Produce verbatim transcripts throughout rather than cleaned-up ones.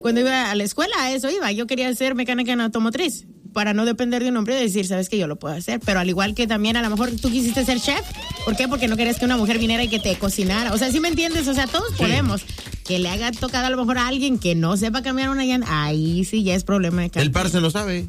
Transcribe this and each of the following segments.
Cuando iba a la escuela, a eso iba. Yo quería ser mecánica en automotriz para no depender de un hombre y decir, sabes que yo lo puedo hacer. Pero al igual que también a lo mejor tú quisiste ser chef. ¿Por qué? Porque no querías que una mujer viniera y que te cocinara. O sea, ¿sí me entiendes? O sea, todos sí podemos. Que le haya tocado a lo mejor a alguien que no sepa cambiar una llanta, ahí sí ya es problema de cambiar. El parce lo sabe.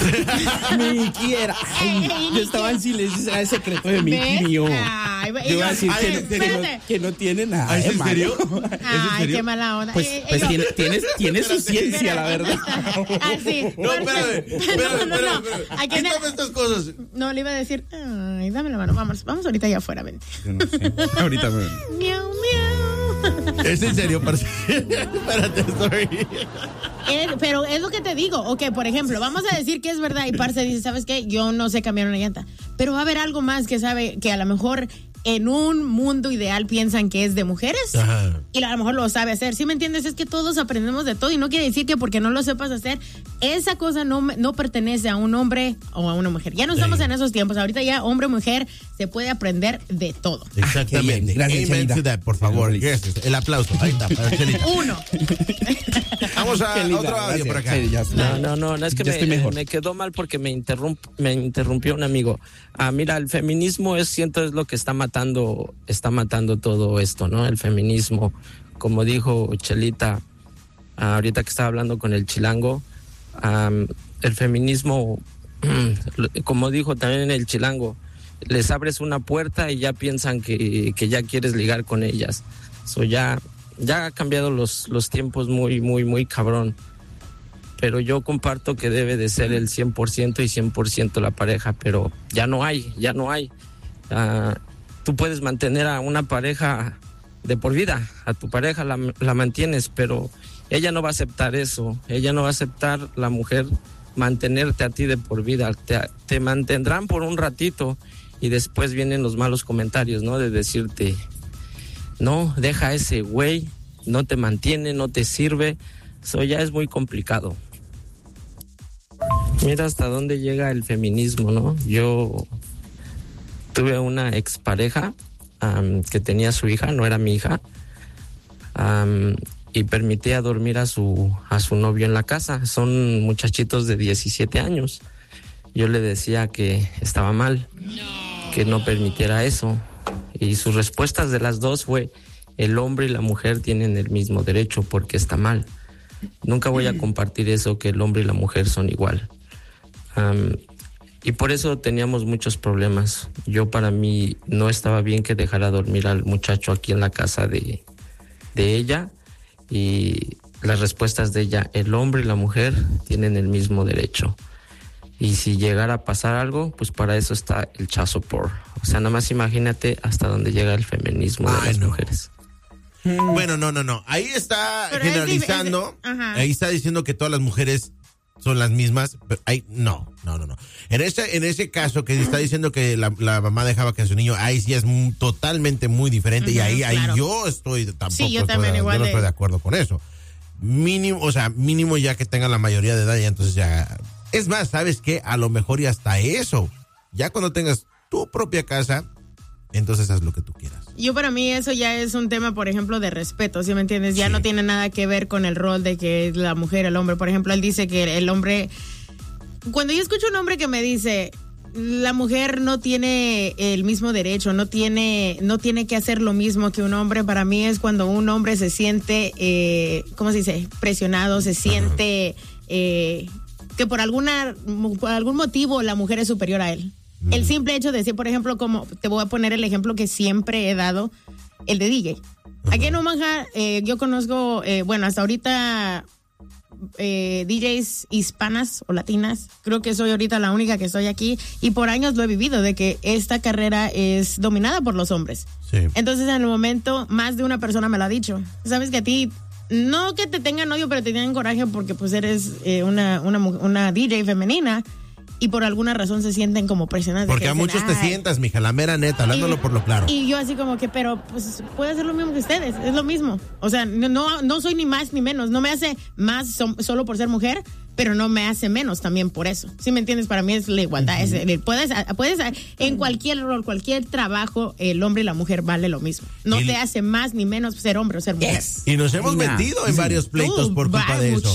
Ni quiera. Ay, yo estaba en silencio, era el secreto de mi tío. Ay, yo iba a decir ay, que, que, no, que no tiene nada. ¿Ay, ¿en serio? Ay, qué mala onda. Pues, eh, pues eh, tiene, tiene, tiene su ciencia, la verdad. Ah, sí. No, espérame, espérame, No, no, no. espérame. ¿A quién Quítame estas cosas. No, le iba a decir, ay, dame la mano, vamos, vamos ahorita allá afuera, vente. Yo no sé. Ahorita me... Miau, miau. ¿Es en serio, parce? Espérate, estoy... Es, pero es lo que te digo, ok, por ejemplo, vamos a decir que es verdad y parce dice, ¿sabes qué? Yo no sé cambiar una llanta, pero va a haber algo más que sabe, que a lo mejor en un mundo ideal piensan que es de mujeres. Ajá. Y a lo mejor lo sabe hacer, ¿sí me entiendes? Es que todos aprendemos de todo y no quiere decir que porque no lo sepas hacer, esa cosa no, no pertenece a un hombre o a una mujer. Ya no estamos sí. en esos tiempos, ahorita ya hombre o mujer se puede aprender de todo. Exactamente. Gracias, Amen to that, por favor. Gracias. El aplauso. Ahí está, para Chelita. Uno. Vamos a Chelita, otro audio gracias. por acá. Sí, ya, no, no, no, no, es que me, me quedó mal porque me, interrump, me interrumpió un amigo. Ah, mira, el feminismo es, siento, es lo que está matando, está matando todo esto, ¿no? El feminismo, como dijo Chelita, ah, ahorita que estaba hablando con el chilango, um, el feminismo, como dijo también el chilango, les abres una puerta y ya piensan que, que ya quieres ligar con ellas. So ya, ya ha cambiado los, los tiempos muy, muy, muy cabrón. Pero yo comparto que debe de ser el cien por ciento y cien por ciento la pareja, pero ya no hay, ya no hay. Uh, tú puedes mantener a una pareja de por vida, a tu pareja la, la mantienes, pero ella no va a aceptar eso, ella no va a aceptar, la mujer, mantenerte a ti de por vida. Te, te mantendrán por un ratito y después vienen los malos comentarios, ¿no? De decirte, no, deja a ese güey, no te mantiene, no te sirve. Eso ya es muy complicado. Mira hasta dónde llega el feminismo, ¿no? Yo tuve una expareja um, que tenía su hija, no era mi hija, um, y permitía dormir a su, a su novio en la casa. Son muchachitos de diecisiete años. Yo le decía que estaba mal, no. que no permitiera eso. Y sus respuestas de las dos fue, el hombre y la mujer tienen el mismo derecho porque está mal. Nunca voy a compartir eso, que el hombre y la mujer son igual. Um, y por eso teníamos muchos problemas. Yo, para mí, no estaba bien que dejara dormir al muchacho aquí en la casa de, de ella. Y las respuestas de ella, el hombre y la mujer tienen el mismo derecho. Y si llegara a pasar algo, pues para eso está el child support. O sea, nada más imagínate hasta dónde llega el feminismo Ay, de las no. mujeres. Bueno, no, no, no. Ahí está pero generalizando. Es, es, ahí está diciendo que todas las mujeres son las mismas. Pero ahí, no, no, no, no. En ese, en ese caso que está diciendo que la, la mamá dejaba que a su niño, ahí sí es muy, totalmente muy diferente. Uh-huh, y ahí, claro. ahí yo estoy tampoco sí, yo, estoy, también yo igual no de... estoy de acuerdo con eso. Mínimo, o sea, mínimo ya que tengan la mayoría de edad, ya entonces ya. Es más, ¿sabes qué? A lo mejor y hasta eso. Ya cuando tengas tu propia casa, entonces haz lo que tú quieras. Yo, para mí, eso ya es un tema, por ejemplo, de respeto, ¿sí me entiendes? Ya sí. no tiene nada que ver con el rol de que es la mujer, el hombre. Por ejemplo, él dice que el hombre... Cuando yo escucho un hombre que me dice, la mujer no tiene el mismo derecho, no tiene, no tiene que hacer lo mismo que un hombre, para mí es cuando un hombre se siente, eh, ¿cómo se dice? Presionado, se siente... Eh, que por alguna por algún motivo la mujer es superior a él. Mm. El simple hecho de decir, por ejemplo, como te voy a poner el ejemplo que siempre he dado, el de D J. Uh-huh. Aquí en Omaha eh, yo conozco, eh, bueno, hasta ahorita eh, D Js hispanas o latinas. Creo que soy ahorita la única que estoy aquí y por años lo he vivido, de que esta carrera es dominada por los hombres. Sí. Entonces, en el momento, más de una persona me lo ha dicho. Sabes que a ti... No que te tengan odio, pero te tienen coraje porque pues eres eh, una, una, una D J femenina y por alguna razón se sienten como presionadas. Porque a dicen, muchos te sientas, mija, la mera neta, hablándolo y, por lo claro. Y yo así como que, pero pues puede hacer lo mismo que ustedes, es lo mismo. O sea, no, no, no soy ni más ni menos, no me hace más so, solo por ser mujer, pero no me hace menos también por eso. ¿Sí me entiendes? Para mí es la igualdad. Uh-huh. es, puedes, puedes, en cualquier rol, cualquier trabajo, el hombre y la mujer vale lo mismo. No y te hace más ni menos ser hombre o ser mujer. Yes. Y nos hemos metido en varios pleitos uh, por culpa de eso.